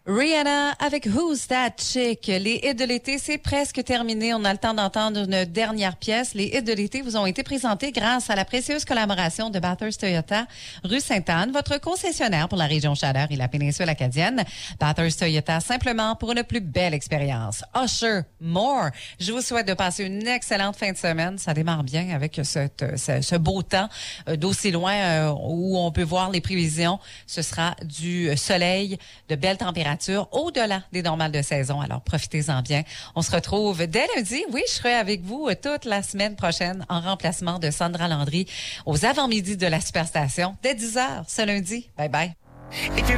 Rihanna avec Who's That Chick. Les hits de l'été, c'est presque terminé. On a le temps d'entendre une dernière pièce. Les hits de l'été vous ont été présentés grâce à la précieuse collaboration de Bathurst Toyota, rue Sainte-Anne, votre concessionnaire pour la région Chaleur et la péninsule acadienne. Bathurst Toyota, simplement pour une plus belle expérience. Usher, More. Je vous souhaite de passer une excellente fin de semaine. Ça démarre bien avec ce beau temps d'aussi loin où on peut voir les prévisions. Ce sera du soleil, de belles températures au-delà des normales de saison. Alors, profitez-en bien. On se retrouve dès lundi. Oui, je serai avec vous toute la semaine prochaine en remplacement de Sandra Landry aux avant-midi de la Superstation dès 10h ce lundi. Bye bye.